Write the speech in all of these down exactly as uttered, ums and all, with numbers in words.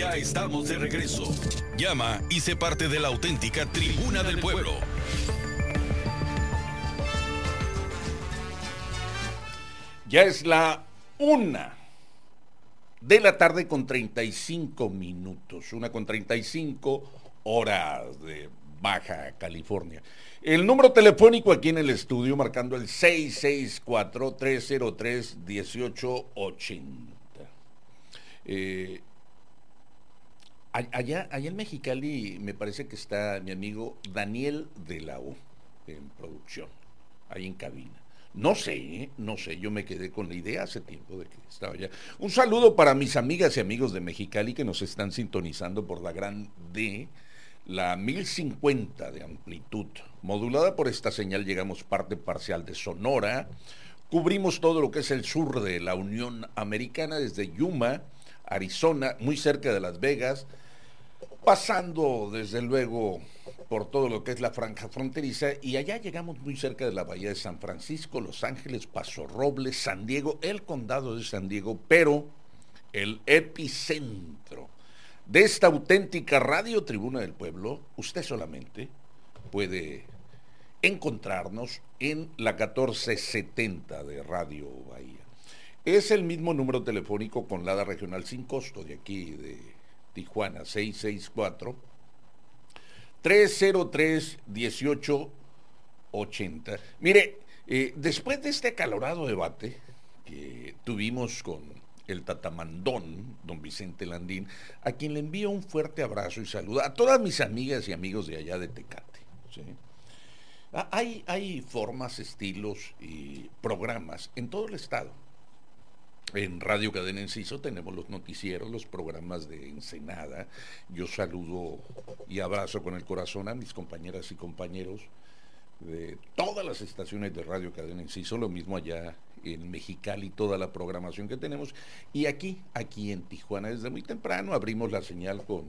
Ya estamos de regreso. Llama y sé parte de la auténtica Tribuna del Pueblo. Ya es la una de la tarde con treinta y cinco minutos, una con treinta y cinco horas de Baja California. El número telefónico aquí en el estudio marcando el seis seis cuatro, tres cero tres, uno ocho ocho cero. Eh, allá, allá en Mexicali me parece que está mi amigo Daniel de la O en producción, ahí en cabina. No sé, ¿eh? no sé, yo me quedé con la idea hace tiempo de que estaba allá. Un saludo para mis amigas y amigos de Mexicali que nos están sintonizando por la gran D, la mil cincuenta de amplitud. Modulada por esta señal llegamos parte parcial de Sonora, cubrimos todo lo que es el sur de la Unión Americana, desde Yuma, Arizona, muy cerca de Las Vegas, pasando desde luego por todo lo que es la franja fronteriza, y allá llegamos muy cerca de la bahía de San Francisco, Los Ángeles, Paso Robles, San Diego, el condado de San Diego, pero el epicentro de esta auténtica radio Tribuna del Pueblo, usted solamente puede encontrarnos en la catorce setenta de Radio Bahía. Es el mismo número telefónico con Lada Regional sin costo de aquí de Tijuana, seis seis cuatro, tres cero tres, uno ocho ocho cero. Mire, eh, después de este acalorado debate que tuvimos con el tatamandón, don Vicente Landín, a quien le envío un fuerte abrazo y saludo a todas mis amigas y amigos de allá de Tecate, ¿sí? Hay, hay formas, estilos y programas en todo el estado. En Radio Cadena Enciso tenemos los noticieros, los programas de Ensenada. Yo saludo y abrazo con el corazón a mis compañeras y compañeros de todas las estaciones de Radio Cadena Enciso, lo mismo allá en Mexicali, toda la programación que tenemos. Y aquí, aquí en Tijuana, desde muy temprano abrimos la señal con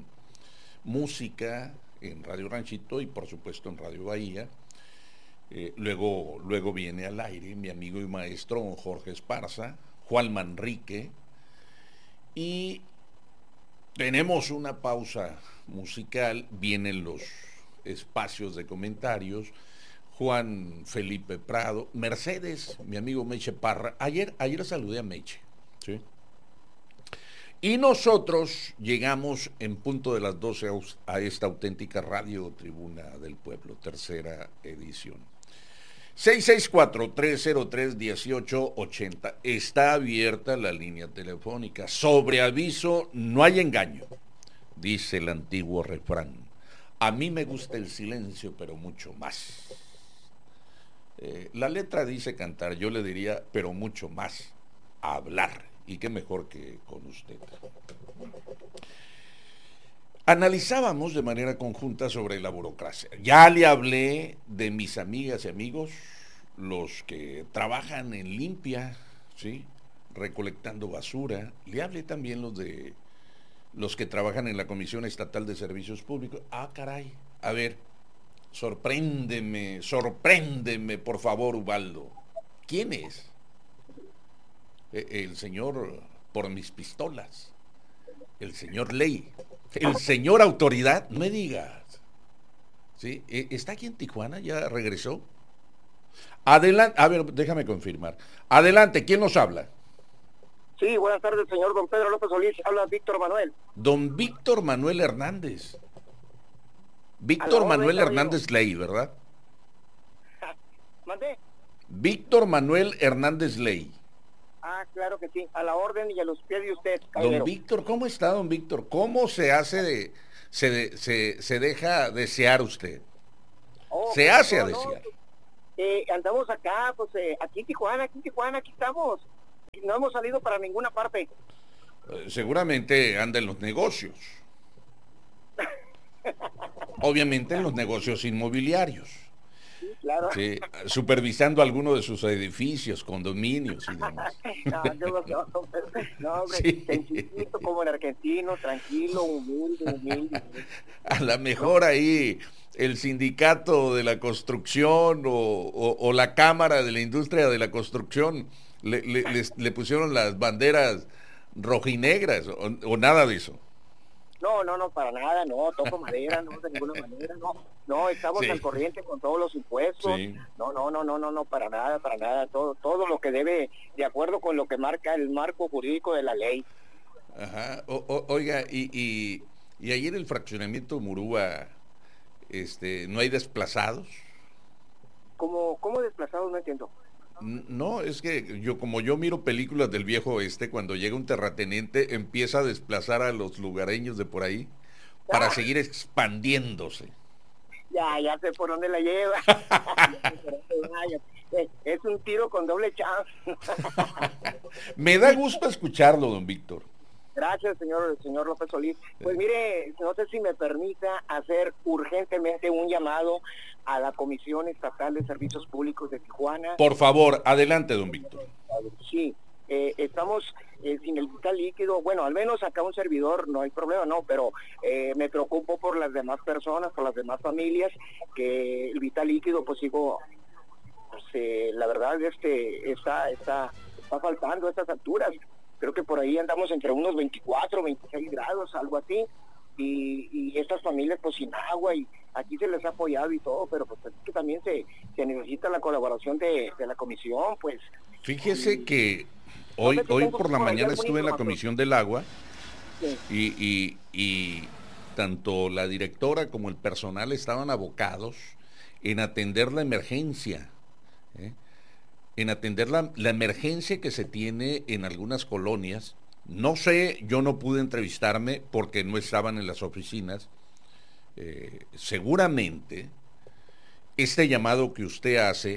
música en Radio Ranchito y por supuesto en Radio Bahía. Eh, luego, luego viene al aire mi amigo y maestro don Jorge Esparza, Juan Manrique, y tenemos una pausa musical, vienen los espacios de comentarios, Juan Felipe Prado, Mercedes, mi amigo Meche Parra, ayer, ayer saludé a Meche, ¿sí? Y nosotros llegamos en punto de las doce a esta auténtica Radio Tribuna del Pueblo, tercera edición. seis seis cuatro, tres cero tres, uno ocho ocho cero. Está abierta la línea telefónica. Sobre aviso, no hay engaño, dice el antiguo refrán. A mí me gusta el silencio, pero mucho más. Eh, la letra dice cantar, yo le diría, pero mucho más, hablar. Y qué mejor que con usted. Analizábamos de manera conjunta sobre la burocracia. Ya le hablé de mis amigas y amigos, los que trabajan en limpia, ¿sí?, recolectando basura. Le hablé también los de los que trabajan en la Comisión Estatal de Servicios Públicos. Ah, caray. A ver, sorpréndeme, sorpréndeme, por favor, Ubaldo. ¿Quién es? El señor por mis pistolas, el señor ley, el señor autoridad, no me digas. ¿Sí? ¿Está aquí en Tijuana? ¿Ya regresó? Adelante, a ver, déjame confirmar. Adelante, ¿quién nos habla? Sí, buenas tardes, señor don Pedro López Solís, habla Víctor Manuel. Don Víctor Manuel Hernández. Víctor Manuel Hernández Ley, ¿verdad? ¿Mandé? Víctor Manuel Hernández Ley. Ah, claro que sí, a la orden y a los pies de usted, caballero. Don Víctor, ¿cómo está, don Víctor? ¿Cómo se hace de, se, de, se, se deja desear usted? Oh, se pues, hace no, a desear. No, eh, andamos acá, pues, eh, aquí en Tijuana, aquí en Tijuana, aquí estamos. No hemos salido para ninguna parte. Eh, seguramente anda en los negocios. Obviamente en los negocios inmobiliarios. Sí, claro. Sí, supervisando alguno de sus edificios, condominios y demás. no, no, no, no, hombre, sí. Sencillito como el argentino, tranquilo, humilde, humilde. A lo mejor ahí el sindicato de la construcción o, o, o la cámara de la industria de la construcción le, le, les, le pusieron las banderas rojinegras o, o nada de eso. No, no, no, para nada, no, toco madera, no, de ninguna manera, no, no, estamos Sí. al corriente con todos los impuestos, Sí. no, no, no, no, no, no, para nada, para nada, todo, todo lo que debe, de acuerdo con lo que marca el marco jurídico de la ley. Ajá. O- o- oiga, y, y, y ahí en el fraccionamiento Murúa, este, ¿no hay desplazados? ¿Cómo, cómo desplazados? No entiendo. N- No, es que yo como yo miro películas del viejo oeste, cuando llega un terrateniente empieza a desplazar a los lugareños de por ahí para Ah. seguir expandiéndose. Ya, ya sé por dónde la lleva. Es- es un tiro con doble chance. Me da gusto escucharlo, don Víctor. Gracias, señor señor López Solís. Pues mire, no sé si me permita hacer urgentemente un llamado a la Comisión Estatal de Servicios Públicos de Tijuana. Por favor, adelante, don Víctor. Sí, eh, estamos eh, sin el vital líquido. Bueno, al menos acá un servidor no hay problema, no, pero eh, me preocupo por las demás personas, por las demás familias, que el vital líquido, pues sigo, pues, eh, la verdad, este, está, está, está faltando a estas alturas. Creo que por ahí andamos entre unos veinticuatro, veintiséis grados, algo así, y, y estas familias pues sin agua, y aquí se les ha apoyado y todo, pero pues es que también se, se necesita la colaboración de, de la comisión, pues. Fíjese que hoy, No sé si hoy tengo por la por ahí mañana alguna estuve en la información. Comisión del Agua Sí. y, y- y tanto la directora como el personal estaban abocados en atender la emergencia, ¿eh? en atender la, la emergencia que se tiene en algunas colonias. No sé, yo no pude entrevistarme porque no estaban en las oficinas. Eh, seguramente este llamado que usted hace,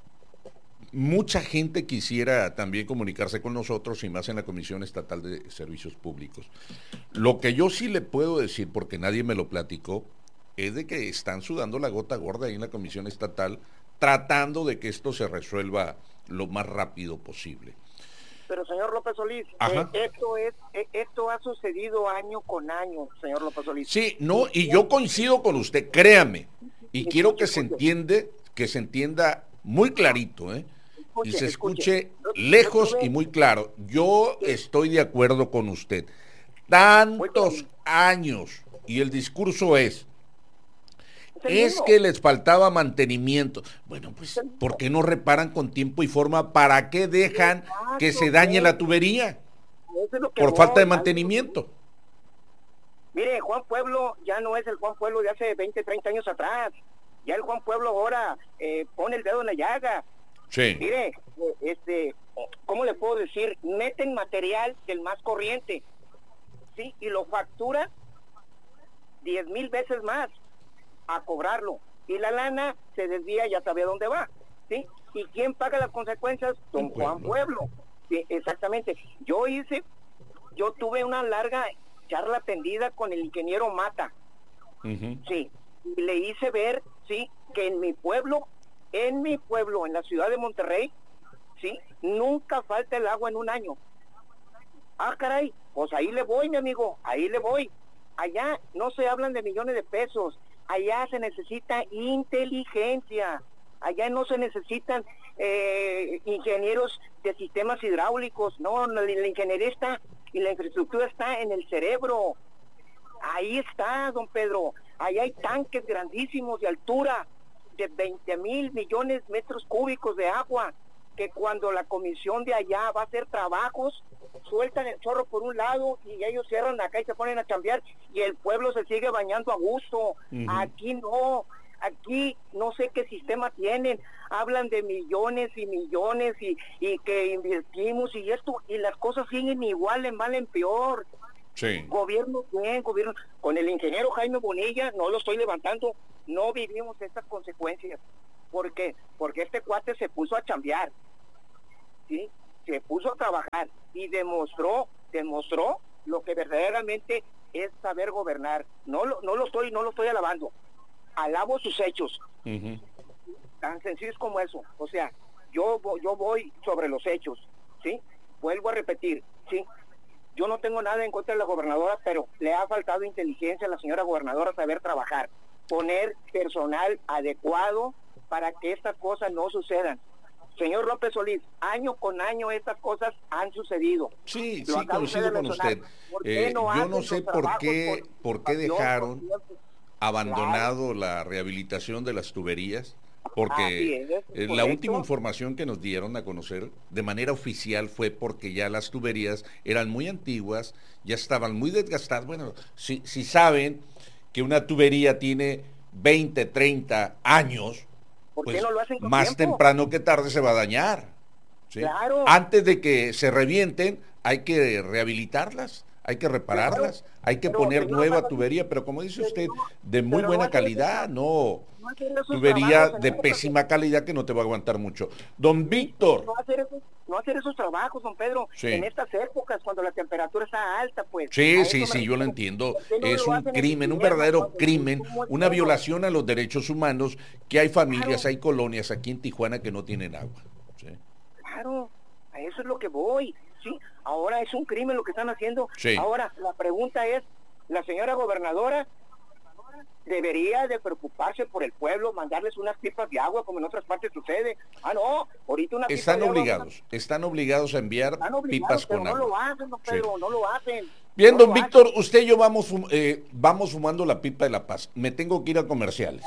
mucha gente quisiera también comunicarse con nosotros y más en la Comisión Estatal de Servicios Públicos. Lo que yo sí le puedo decir, porque nadie me lo platicó, es de que están sudando la gota gorda ahí en la Comisión Estatal tratando de que esto se resuelva lo más rápido posible. Pero señor López Solís, Ajá. eh, esto es, eh, esto ha sucedido año con año, señor López Solís. Sí, no, y yo coincido con usted, créame, y Escuche, quiero que se escuche. entiende, que se entienda muy clarito, ¿eh? Y Escuche, se escuche. escuche Yo- yo lejos tuve- y muy claro. Yo Sí. estoy de acuerdo con usted. Muy Tantos bien. años, y el discurso es, Es el es mismo. que les faltaba mantenimiento. Bueno, pues, ¿por qué no reparan con tiempo y forma? ¿Para qué dejan que se dañe la tubería? Eso es lo que Por voy, falta de algo- mantenimiento. Mire, Juan Pueblo ya no es el Juan Pueblo de hace veinte, treinta años atrás. Ya el Juan Pueblo ahora eh, pone el dedo en la llaga. Sí. Mire, eh, este, ¿cómo le puedo decir? Meten material del más corriente, ¿sí? Y lo factura diez mil veces más a cobrarlo. Y la lana se desvía, ya sabe a dónde va, ¿sí? ¿Y quién paga las consecuencias? Don El Juan pueblo. Pueblo. Sí, exactamente. Yo hice, yo tuve una larga charla tendida con el ingeniero Mata, Ujú. sí, y le hice ver, sí, que en mi pueblo, en mi pueblo, en la ciudad de Monterrey, sí, nunca falta el agua en un año. Ah, caray, pues ahí le voy, mi amigo, ahí le voy. Allá no se hablan de millones de pesos, allá se necesita inteligencia, allá no se necesitan eh, ingenieros de sistemas hidráulicos, no, la, la ingeniería está y la infraestructura está en el cerebro. Ahí está, don Pedro, ahí hay tanques grandísimos de altura, de veinte mil millones de metros cúbicos de agua, que cuando la comisión de allá va a hacer trabajos, sueltan el chorro por un lado y ellos cierran acá y se ponen a cambiar y el pueblo se sigue bañando a gusto. Ujú. Aquí no, aquí no sé qué sistema tienen, hablan de millones y millones y, y que invertimos y esto, y las cosas siguen igual, en mal, en peor. Sí. Gobierno bien, gobierno, con el ingeniero Jaime Bonilla, no lo estoy levantando, no vivimos estas consecuencias. ¿Por qué? Porque este cuate se puso a chambear, ¿sí? Se puso a trabajar y demostró, demostró lo que verdaderamente es saber gobernar. No lo, no lo estoy, no lo estoy alabando, alabo sus hechos, Ujú. tan sencillos como eso. O sea, yo, vo- yo voy sobre los hechos, ¿sí? Vuelvo a repetir, ¿sí? Yo no tengo nada en contra de la gobernadora, pero le ha faltado inteligencia a la señora gobernadora saber trabajar, poner personal adecuado para que estas cosas no sucedan. señor López Solís, año con año estas cosas han sucedido. Sí, Lo sí, acaba usted coincido de con mencionar. usted. ¿Por qué Eh, no yo hacen no los sé por trabajos qué, por qué pasión, por dejaron tiempo? abandonado la rehabilitación de las tuberías, porque Así es, es eh, la correcto. última información que nos dieron a conocer de manera oficial fue porque ya las tuberías eran muy antiguas, ya estaban muy desgastadas. Bueno, si, si saben que una tubería tiene veinte, treinta años, ¿Por qué pues no lo hacen con más tiempo? temprano que tarde se va a dañar. ¿sí? Claro. Antes de que se revienten, hay que rehabilitarlas, hay que repararlas, Claro. hay que Pero, poner señor nueva Manuel, tubería, pero como dice usted, pero- de muy pero buena no hacer calidad, esos- no no hacer esos tubería trabajos en de épocas pésima calidad que no te va a aguantar mucho. Don Víctor, No hacer, esos, no hacer esos trabajos, don Pedro, Sí. en estas épocas cuando la temperatura está alta, pues. sí, a sí, eso me sí, yo lo refiero. entiendo, ¿Por qué no es lo un hacen en crimen, un invierno, verdadero cuando el crimen, consumo es una menos? violación a los derechos humanos, que hay familias, Claro. hay colonias aquí en Tijuana que no tienen agua. ¿sí? Claro, a eso es lo que voy, sí. Ahora es un crimen lo que están haciendo. Sí. Ahora, la pregunta es, la señora gobernadora debería de preocuparse por el pueblo, mandarles unas pipas de agua como en otras partes sucede. Ah, no, ahorita una pipa Están de agua- obligados, están obligados a enviar Están obligados, pipas pero con no agua. lo hacen, don Sí. Pedro, no lo hacen. Bien, No don lo Víctor, hacen. usted y yo vamos, fum- eh, vamos fumando la pipa de la paz. Me tengo que ir a comerciales.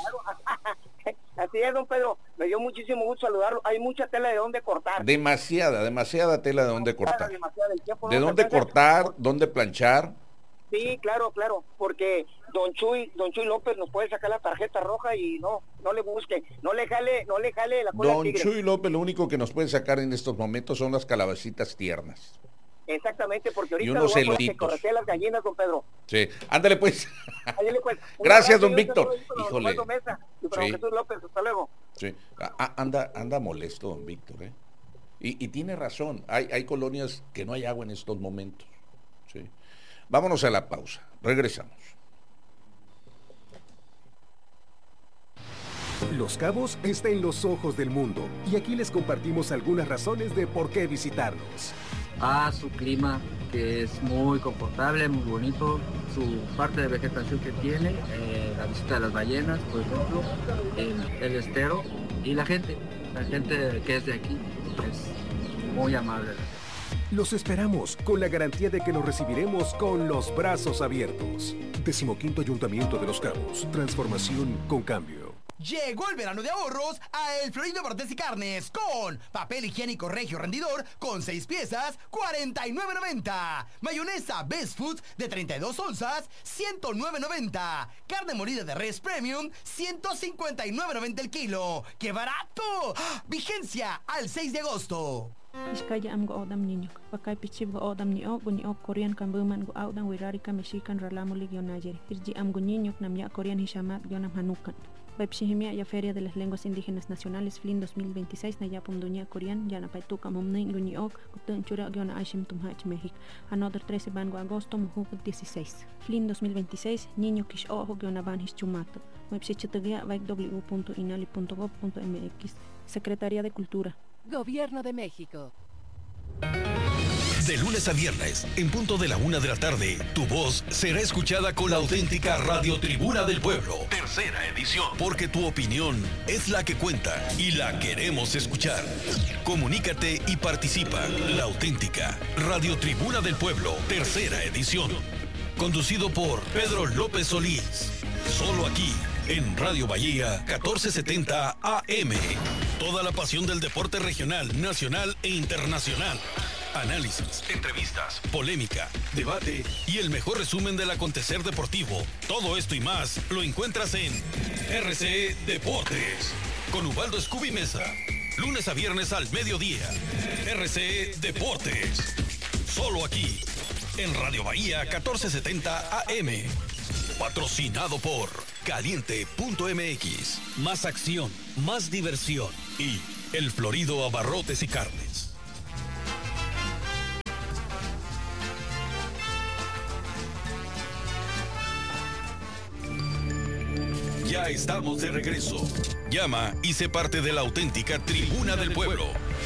Así es, don Pedro, me dio muchísimo gusto saludarlo. Hay mucha tela de dónde cortar. Demasiada, demasiada tela de dónde Demasiada, cortar. demasiada, el tiempo no De nos dónde alcanza. cortar, dónde planchar. Sí, claro, claro, porque don Chuy, don Chuy López nos puede sacar la tarjeta roja y no, no le busque, no le jale, no le jale la cola al Don tigre. Chuy López lo único que nos puede sacar en estos momentos son las calabacitas tiernas. Exactamente, porque ahorita unos lo vamos a elotitos. que corretea las gallinas, don Pedro. Sí, ándale pues. Ándale, pues. Un Gracias, abrazo don y un Víctor. saludo ahí con don Híjole. Osvaldo Mesa y para don Sí. Jesús López, hasta luego. Sí. Ah, anda, anda molesto, don Víctor, ¿eh? Y, y tiene razón, hay, hay colonias que no hay agua en estos momentos. ¿sí? Vámonos a la pausa, regresamos. Los Cabos está en los ojos del mundo y aquí les compartimos algunas razones de por qué visitarnos. A su clima, que es muy confortable, muy bonito, su parte de vegetación que tiene, eh, la visita de las ballenas, por ejemplo, el, el estero y la gente, la gente que es de aquí es muy amable. Los esperamos con la garantía de que los recibiremos con los brazos abiertos. Decimoquinto Ayuntamiento de Los Cabos. Transformación con cambio. Llegó el verano de ahorros a El Florido Barrotes y Carnes con papel higiénico Regio Rendidor con seis piezas, cuarenta y nueve noventa. Mayonesa Best Foods de treinta y dos onzas, ciento nueve noventa. Carne molida de res premium, ciento cincuenta y nueve noventa el kilo. ¡Qué barato! ¡Ah! Vigencia al seis de agosto. Iskaya am go odam niño. Pakai pichib go odam ni o guni o Korean kan buman go audan wirari ka mexican ralamo ligio nayer. Irji am go niño nam ya Korean hishamat yonam hanukan. Baipshihimia ya Feria de las Lenguas Indígenas Nacionales Flin dos mil veintiséis na yapum dunia Korean yana paituka momnin guni o kutun chura yona ashim tumhach México. Another trece ban go agosto mujuk dieciséis. Flin dos mil veintiséis niño kish ojo yona ban hischumato. Website vaik w punto inali punto gov punto m x. Secretaría de Cultura. Gobierno de México. De lunes a viernes, en punto de la una de la tarde, tu voz será escuchada con la auténtica Radio Tribuna del Pueblo. Tercera edición. Porque tu opinión es la que cuenta y la queremos escuchar. Comunícate y participa. La auténtica Radio Tribuna del Pueblo. Tercera edición. Conducido por Pedro López Solís. Solo aquí, en Radio Bahía catorce setenta A M. Toda la pasión del deporte regional, nacional e internacional. Análisis, entrevistas, polémica, debate y el mejor resumen del acontecer deportivo. Todo esto y más lo encuentras en R C E Deportes con Ubaldo Scooby Mesa. Lunes a viernes al mediodía. R C E Deportes. Solo aquí, en Radio Bahía catorce setenta A M. Patrocinado por Caliente punto m x. Más acción, más diversión y El Florido Abarrotes y Carnes. Ya estamos de regreso. Llama y sé parte de la auténtica Tribuna del Pueblo.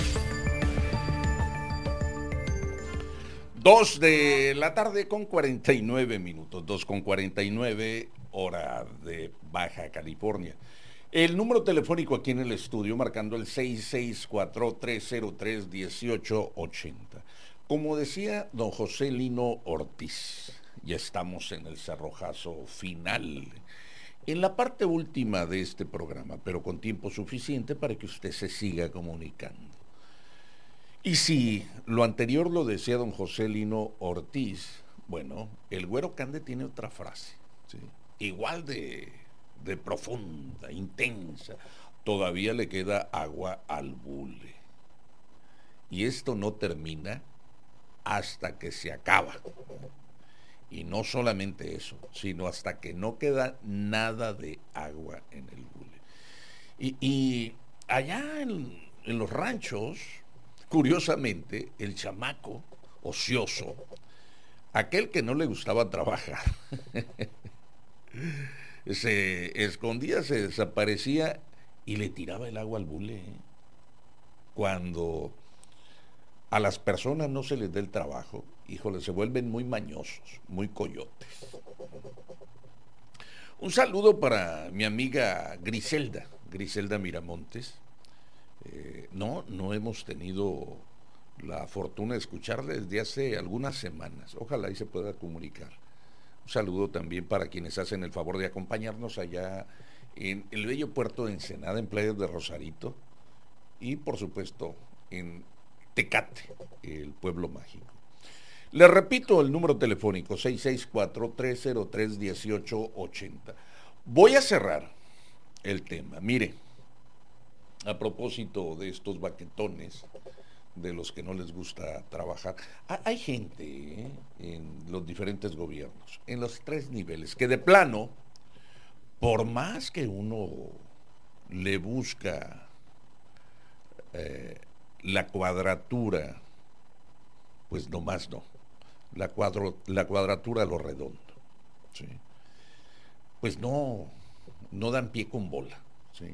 Dos de la tarde con cuarenta y nueve minutos, dos con cuarenta y nueve, hora de Baja California. El número telefónico aquí en el estudio, marcando el seis seis cuatro, tres cero tres, uno ocho ocho cero. Como decía don José Lino Ortiz, ya estamos en el cerrojazo final, en la parte última de este programa, pero con tiempo suficiente para que usted se siga comunicando. Y si lo anterior lo decía don José Lino Ortiz, bueno, el Güero Cande tiene otra frase, ¿sí? Igual de... de profunda, intensa, todavía le queda agua al bule. Y esto no termina hasta que se acaba. Y no solamente eso, sino hasta que no queda nada de agua en el bule. Y, y allá en, en los ranchos, curiosamente, el chamaco ocioso, aquel que no le gustaba trabajar, se escondía, se desaparecía y le tiraba el agua al bule, ¿eh? Cuando a las personas no se les da el trabajo, híjole, se vuelven muy mañosos, muy coyotes. Un saludo para mi amiga Griselda, Griselda Miramontes. Eh, no, no hemos tenido la fortuna de escucharla desde hace algunas semanas. Ojalá y se pueda comunicar. Un saludo también para quienes hacen el favor de acompañarnos allá en el bello puerto de Ensenada, en Playas de Rosarito, y por supuesto en Tecate, el pueblo mágico. Les repito el número telefónico, seis seis cuatro, tres cero tres, uno ocho ocho cero. Voy a cerrar el tema. Mire, a propósito de estos baquetones, de los que no les gusta trabajar. Hay gente ¿eh? en los diferentes gobiernos, en los tres niveles, que de plano, por más que uno le busca eh, la cuadratura, pues nomás no, la, cuadro, la cuadratura a lo redondo, ¿sí? Pues no, no dan pie con bola, ¿sí?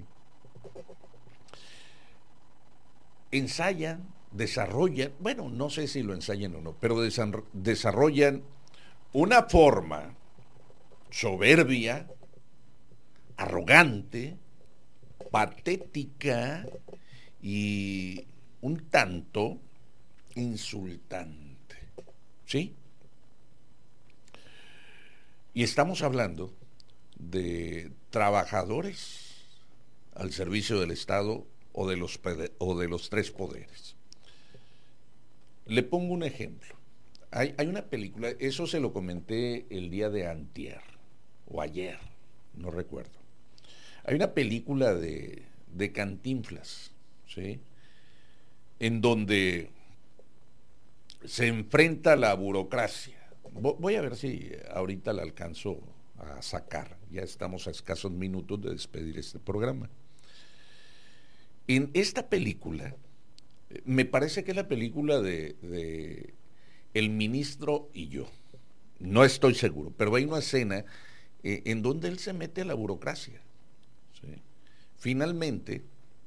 Ensayan, desarrollan, bueno, no sé si lo ensayan o no, pero desarrollan una forma soberbia, arrogante, patética y un tanto insultante, ¿sí? Y estamos hablando de trabajadores al servicio del Estado o de los, o de los tres poderes. Le pongo un ejemplo. Hay, hay una película, eso se lo comenté el día de antier, o ayer, no recuerdo. Hay una película de, de Cantinflas, ¿sí? En donde se enfrenta la burocracia. Voy a ver si ahorita la alcanzo a sacar. Ya estamos a escasos minutos de despedir este programa. En esta película, me parece que es la película de, de El Ministro y yo. No estoy seguro, pero hay una escena eh, en donde él se mete a la burocracia, ¿sí? Finalmente,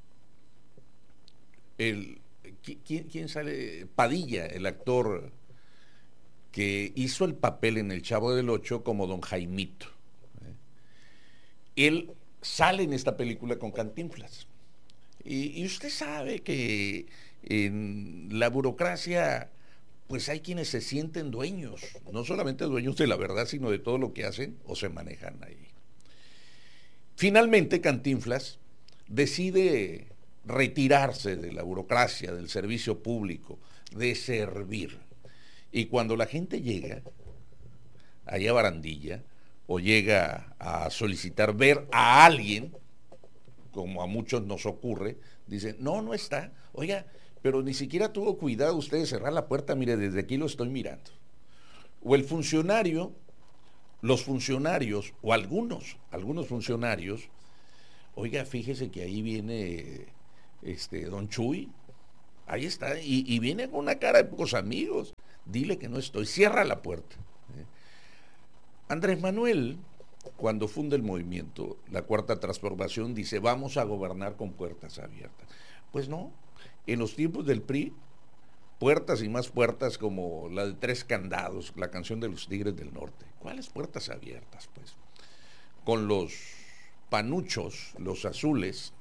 el, ¿quién, quién sale? Padilla, el actor que hizo el papel en El Chavo del Ocho como don Jaimito. ¿eh? Él sale en esta película con Cantinflas. Y, y usted sabe que en la burocracia, pues hay quienes se sienten dueños, no solamente dueños de la verdad, sino de todo lo que hacen o se manejan ahí. Finalmente, Cantinflas decide retirarse de la burocracia, del servicio público, de servir. Y cuando la gente llega allá a Barandilla o llega a solicitar ver a alguien, como a muchos nos ocurre, dicen, no, no está. Oiga, pero ni siquiera tuvo cuidado usted de cerrar la puerta, mire, desde aquí lo estoy mirando. O el funcionario, los funcionarios, o algunos, algunos funcionarios, oiga, fíjese que ahí viene este don Chuy, ahí está, y, y viene con una cara de pocos amigos, dile que no estoy, cierra la puerta. ¿Eh? Andrés Manuel, cuando funda el movimiento, la Cuarta Transformación, dice, vamos a gobernar con puertas abiertas. Pues no, en los tiempos del P R I, puertas y más puertas como la de Tres Candados, la canción de los Tigres del Norte. ¿Cuáles puertas abiertas, pues? Con los panuchos, los azules,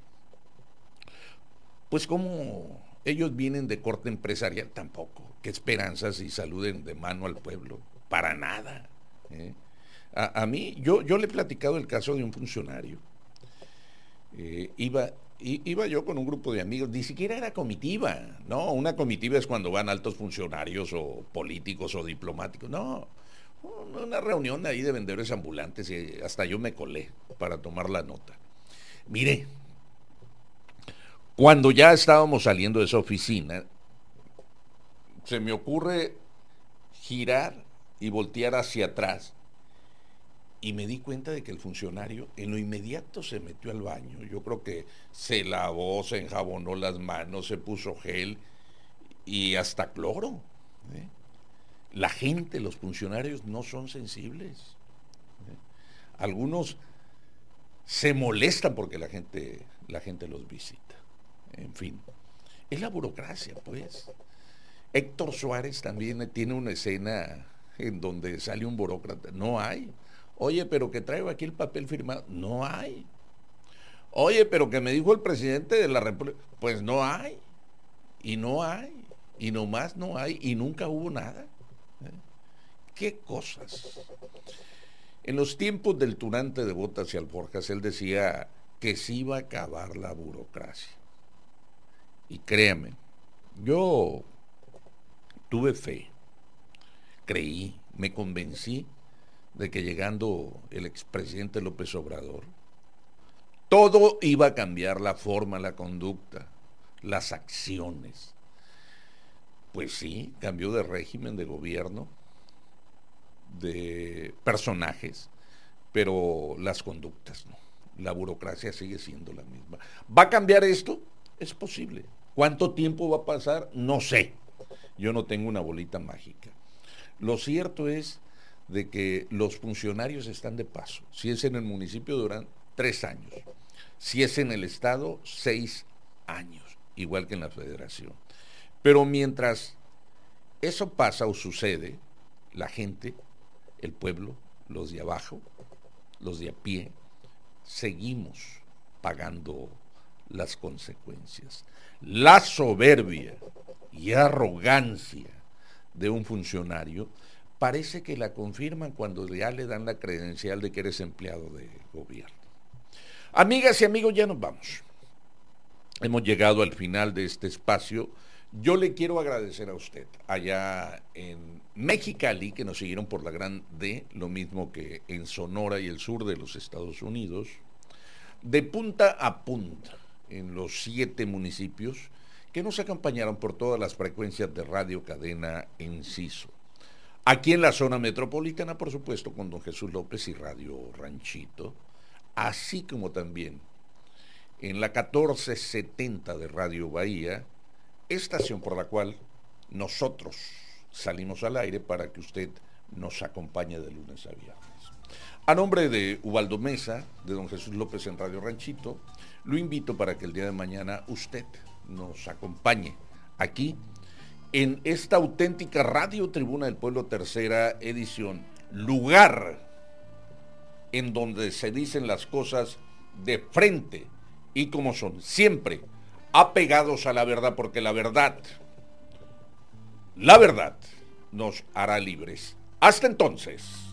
pues como ellos vienen de corte empresarial, tampoco. Qué esperanzas y saluden de mano al pueblo, para nada. ¿eh? A, a mí, yo, yo le he platicado el caso de un funcionario. Eh, iba, i, iba yo con un grupo de amigos, ni siquiera era comitiva, ¿no? Una comitiva es cuando van altos funcionarios o políticos o diplomáticos, no. Una reunión ahí de vendedores ambulantes y hasta yo me colé para tomar la nota. Mire, cuando ya estábamos saliendo de esa oficina, se me ocurre girar y voltear hacia atrás y me di cuenta de que el funcionario en lo inmediato se metió al baño. Yo creo que se lavó, se enjabonó las manos, se puso gel y hasta cloro. ¿eh? La gente, los funcionarios no son sensibles. ¿eh? Algunos se molestan porque la gente, la gente los visita. En fin, es la burocracia, pues. Héctor Suárez también tiene una escena en donde sale un burócrata. No hay. Oye, pero que traigo aquí el papel firmado. No hay. Oye, pero que me dijo el presidente de la República. Pues no hay. Y no hay. Y nomás no hay. Y nunca hubo nada. ¿Eh? ¿Qué cosas? En los tiempos del tunante de Botas y Alforjas, él decía que se iba a acabar la burocracia. Y créame, yo tuve fe, creí, me convencí de que llegando el expresidente López Obrador, todo iba a cambiar, la forma, la conducta, las acciones. Pues sí, cambió de régimen, de gobierno, de personajes, pero las conductas no. La burocracia sigue siendo la misma. ¿Va a cambiar esto? Es posible. ¿Cuánto tiempo va a pasar? No sé. Yo no tengo una bolita mágica. Lo cierto es de que los funcionarios están de paso. Si es en el municipio, duran tres años. Si es en el estado, seis años, igual que en la federación. Pero mientras eso pasa o sucede, la gente, el pueblo, los de abajo, los de a pie, seguimos pagando las consecuencias. La soberbia y arrogancia de un funcionario parece que la confirman cuando ya le dan la credencial de que eres empleado de gobierno. Amigas y amigos, ya nos vamos. Hemos llegado al final de este espacio. Yo le quiero agradecer a usted allá en Mexicali, que nos siguieron por la Gran D, lo mismo que en Sonora y el sur de los Estados Unidos, de punta a punta, en los siete municipios que nos acompañaron por todas las frecuencias de Radio Cadena Enciso. Aquí en la zona metropolitana, por supuesto, con don Jesús López y Radio Ranchito, así como también en la catorce setenta de Radio Bahía, estación por la cual nosotros salimos al aire para que usted nos acompañe de lunes a viernes. A nombre de Ubaldo Mesa, de don Jesús López en Radio Ranchito, lo invito para que el día de mañana usted nos acompañe aquí en esta auténtica Radio Tribuna del Pueblo, tercera edición, lugar en donde se dicen las cosas de frente y como son, siempre apegados a la verdad, porque la verdad, la verdad nos hará libres. Hasta entonces.